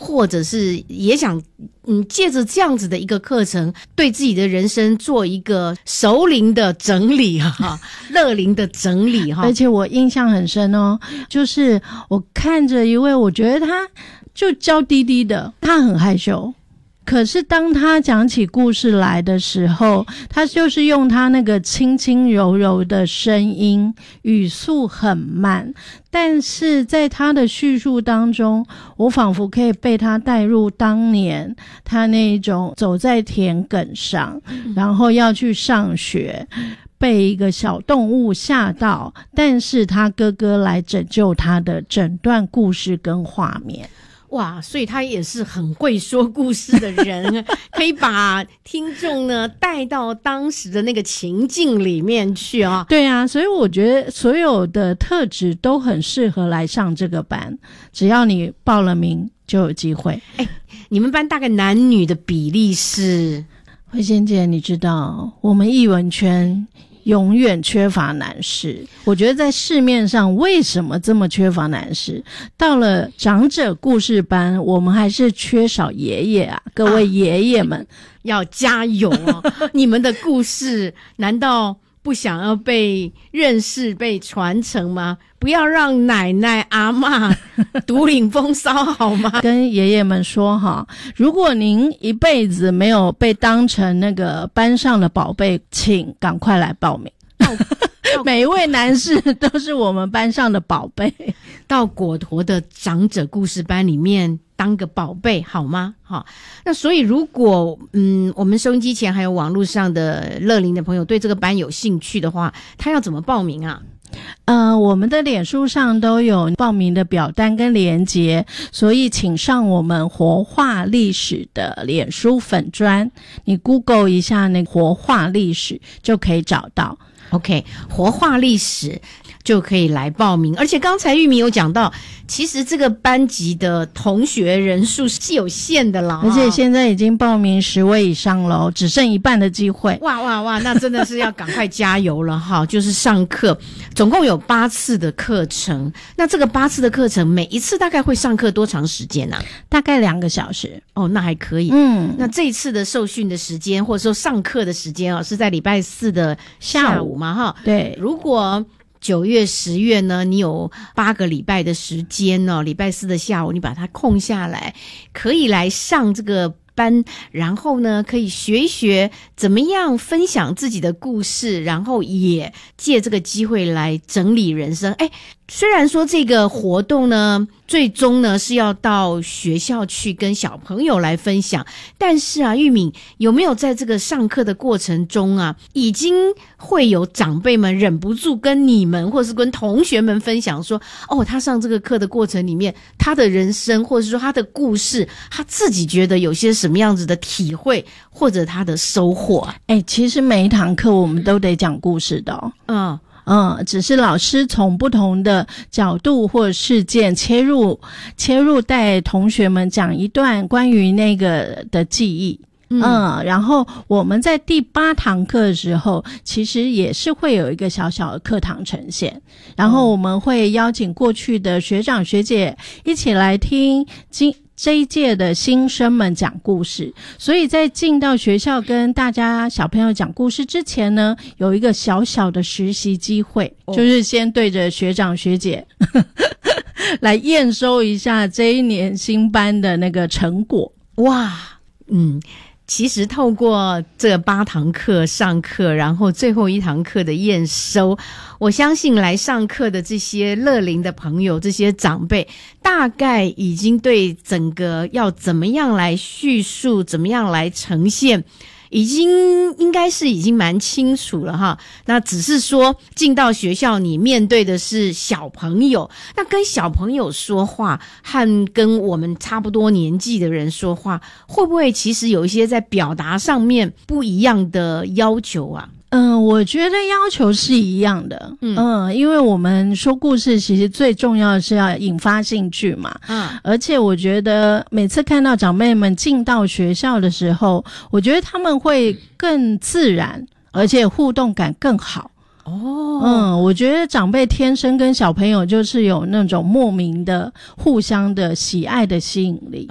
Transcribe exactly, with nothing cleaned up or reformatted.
或者是也想嗯，借着这样子的一个课程，对自己的人生做一个熟龄的整理哈，乐龄的整理哈。 而且我印象很深哦，就是我看着一位，我觉得他就娇滴滴的，他很害羞。可是当他讲起故事来的时候，他就是用他那个轻轻柔柔的声音，语速很慢，但是在他的叙述当中，我仿佛可以被他带入当年他那种走在田埂上，然后要去上学，被一个小动物吓到，但是他哥哥来拯救他的整段故事跟画面。 哇，所以他也是很会说故事的人，可以把听众呢带到当时的那个情境里面去啊。 对啊，所以我觉得所有的特质都很适合来上这个班，只要你报了名就有机会。 哎，你们班大概男女的比例是？ 慧仙姐，你知道我们艺文圈永远缺乏男士，我觉得在市面上为什么这么缺乏男士？到了长者故事班，我们还是缺少爷爷啊！各位爷爷们，啊、 要加油哦！你们的故事难道不想要被认识、被传承吗？不要让奶奶、阿嬷独领风骚好吗？ 跟爷爷们说哈，如果您一辈子没有被当成那个班上的宝贝，请赶快来报名。每一位男士都是我们班上的宝贝， 到果陀的长者故事班里面当个宝贝好吗？好，那所以如果嗯，我们收音机前还有网络上的乐龄的朋友对这个班有兴趣的话，他要怎么报名啊？ 呃，我们的脸书上都有报名的表单跟连结，所以请上我们活化历史的脸书粉专，你 Google 一下那活化历史就可以找到。 OK， 活化历史就可以来报名。而且刚才玉米有讲到，其实这个班级的同学人数是有限的啦， 而且现在已经报名十位以上了，只剩一半的机会。 哇哇哇，那真的是要赶快加油了哈！就是上课总共有八次的课程，那这个八次的课程每一次大概会上课多长时间啊？ 大概两个小时。 哦，那还可以。嗯，那这一次的受训的时间或者说上课的时间啊，是在礼拜四的下午嘛哈？ 对， 如果九月、十月呢，你有八个礼拜的时间哦，礼拜四的下午你把它空下来，可以来上这个班，然后呢，可以学一学怎么样分享自己的故事，然后也借这个机会来整理人生。哎，虽然说这个活动呢，最终呢是要到学校去跟小朋友来分享，但是啊，玉敏有没有在这个上课的过程中啊，已经会有长辈们忍不住跟你们或是跟同学们分享说，哦，他上这个课的过程里面，他的人生或者说他的故事，他自己觉得有些什么样子的体会或者他的收获啊？ 哎，其实每一堂课我们都得讲故事的哦。嗯。嗯，只是老师从不同的角度或事件切入，切入带同学们讲一段关于那个的记忆。嗯, 嗯，然后我们在第八堂课的时候，其实也是会有一个小小的课堂呈现，然后我们会邀请过去的学长学姐一起来听今这一届的新生们讲故事，所以在进到学校跟大家小朋友讲故事之前呢，有一个小小的实习机会，哦、就是先对着学长学姐呵呵来验收一下这一年新班的那个成果。 哇，嗯。其实透过这八堂课上课，然后最后一堂课的验收，我相信来上课的这些乐龄的朋友，这些长辈大概已经对整个要怎么样来叙述，怎么样来呈现，已经应该是已经蛮清楚了哈。那只是说进到学校你面对的是小朋友，那跟小朋友说话和跟我们差不多年纪的人说话，会不会其实有一些在表达上面不一样的要求啊？ 嗯，我觉得要求是一样的。嗯, 嗯因为我们说故事其实最重要的是要引发兴趣嘛。嗯，而且我觉得每次看到长辈们进到学校的时候，我觉得他们会更自然，而且互动感更好。哦，嗯，我觉得长辈天生跟小朋友就是有那种莫名的互相的喜爱的吸引力。